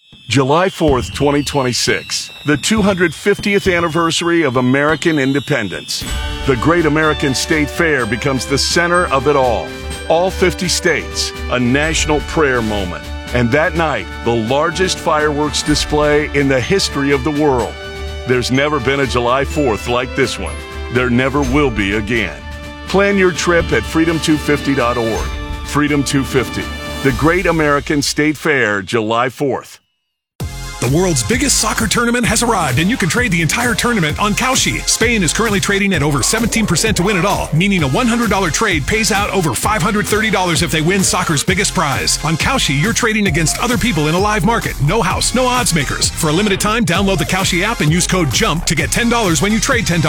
July 4th, 2026, the 250th anniversary of American independence. The Great American State Fair becomes the center of it all. All 50 states, a national prayer moment. And that night, the largest fireworks display in the history of the world. There's never been a July 4th like this one. There never will be again. Plan your trip at freedom250.org. Freedom 250, the Great American State Fair, July 4th. The world's biggest soccer tournament has arrived, and you can trade the entire tournament on Kalshi. Spain is currently trading at over 17% to win it all, meaning a $100 trade pays out over $530 if they win soccer's biggest prize. On Kalshi, you're trading against other people in a live market. No house, no odds makers. For a limited time, download the Kalshi app and use code JUMP to get $10 when you trade $10.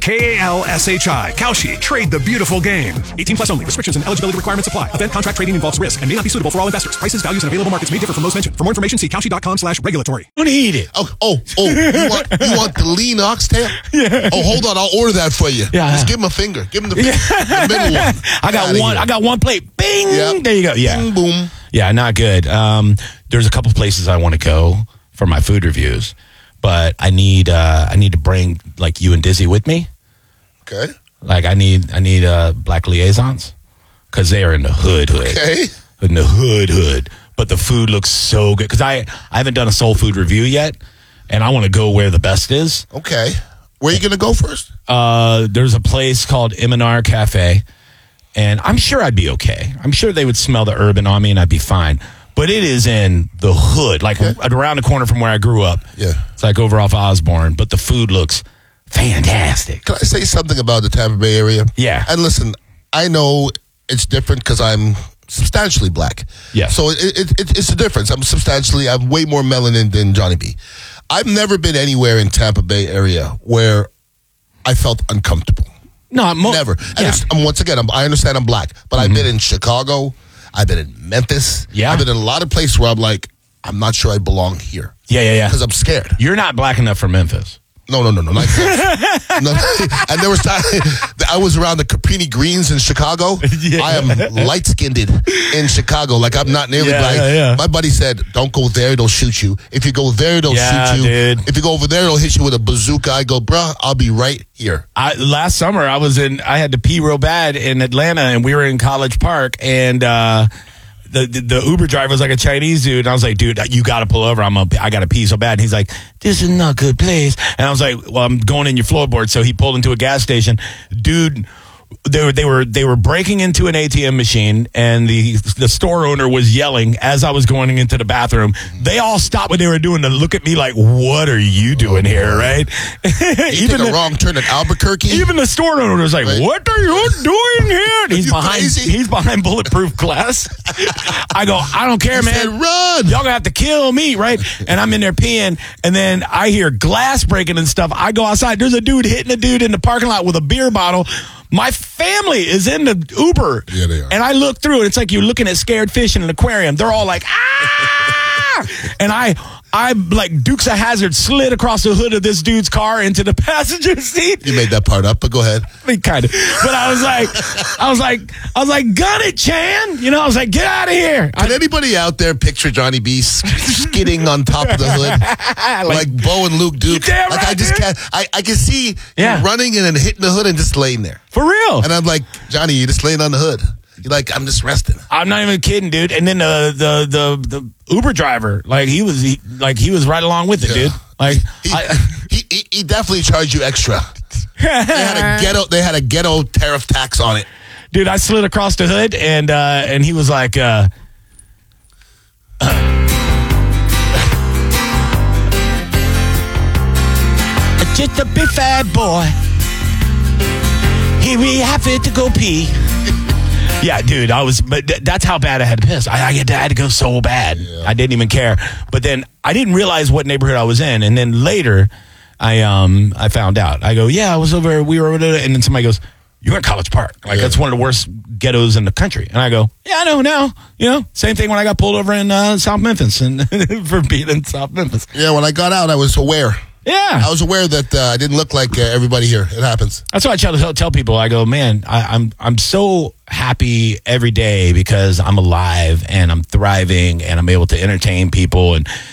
Kalshi. Kalshi. Trade the beautiful game. 18 plus only. Restrictions and eligibility requirements apply. Event contract trading involves risk and may not be suitable for all investors. Prices, values, and available markets may differ from those mentioned. For more information, see kalshi.com/regulatory. I want to eat it. Oh! You want the lean oxtail? Yeah. Oh, hold on. I'll order that for you. Yeah. Just give him a finger. Give him the middle one. I got one plate. Bing. Yep. There you go. Yeah. Bing, boom. Yeah, not good. There's a couple places I want to go for my food reviews, but I need to bring like you and Dizzy with me. Okay. Like I need black liaisons because they are in the hood. Okay. In the hood. But the food looks so good because I haven't done a soul food review yet, and I want to go where the best is. Okay. Where are you going to go first? There's a place called Iminar Cafe, and I'm sure I'd be okay. I'm sure they would smell the urban on me, and I'd be fine. But it is in the hood, like around the corner from where I grew up. Yeah. It's like over off Osborne, but the food looks fantastic. Can I say something about the Tampa Bay area? Yeah. And listen, I know it's different because I'm substantially black. Yeah. So it's a difference. I'm way more melanin than Johnny B. I've never been anywhere in Tampa Bay area where I felt uncomfortable. No, never. And once again, I understand I'm black, but I've been in Chicago. I've been in Memphis. Yeah. I've been in a lot of places where I'm like, I'm not sure I belong here. Yeah. Because I'm scared. You're not black enough for Memphis. No. Not no. And there was time I was around the Caprini Greens in Chicago. Yeah. I am light-skinned in Chicago. Like, I'm not nearly black. Yeah. My buddy said, don't go there, they'll shoot you. If you go there, they'll shoot you. Dude. If you go over there, they'll hit you with a bazooka. I go, bruh, I'll be right here. Last summer, I had to pee real bad in Atlanta, and we were in College Park, and the Uber driver was like a Chinese dude, and I was like, dude, you got to pull over. I got to pee so bad. And he's like, this is not a good place. And I was like, well, I'm going in your floorboard. So he pulled into a gas station. Dude, they were breaking into an ATM machine, and the store owner was yelling as I was going into the bathroom. They all stopped what they were doing to look at me like, what are you doing here, right? You take a wrong turn at Albuquerque? Even the store owner was like, what are you doing here? He's behind bulletproof glass. I go, I don't care, man. Said, run! Y'all gonna have to kill me, right? And I'm in there peeing, and then I hear glass breaking and stuff. I go outside. There's a dude hitting a dude in the parking lot with a beer bottle. My family is in the Uber. Yeah, they are. And I look through it. It's like you're looking at scared fish in an aquarium. They're all like, ah! And I like Dukes of Hazzard slid across the hood of this dude's car into the passenger seat. You made that part up, but go ahead. I mean, kind of. But I was like, gun it, Chan. You know, I was like, get out of here. Can anybody out there picture Johnny B skidding on top of the hood? like Bo and Luke Duke. Damn like right, I just can't. I can see him running and then hitting the hood and just laying there. For real. And I'm like, Johnny, you're just laying on the hood. You're like, I'm just resting. I'm not even kidding, dude. And then the Uber driver, like he was right along with it, dude. Like he definitely charged you extra. They had a ghetto tariff tax on it. Dude, I slid across the hood and he was like just a big fat boy. He be happy to go pee. Yeah, dude, but that's how bad I had to piss. I had to go so bad. Yeah. I didn't even care. But then I didn't realize what neighborhood I was in. And then later, I found out. I go, yeah, I was over, we were over there. And then somebody goes, you're in College Park. Like, that's one of the worst ghettos in the country. And I go, yeah, I know now. You know, same thing when I got pulled over in South Memphis and for being in South Memphis. Yeah, when I got out, I was aware. Yeah. I was aware that I didn't look like everybody here. It happens. That's why I try to tell people. I go, man, I'm so happy every day because I'm alive and I'm thriving and I'm able to entertain people. And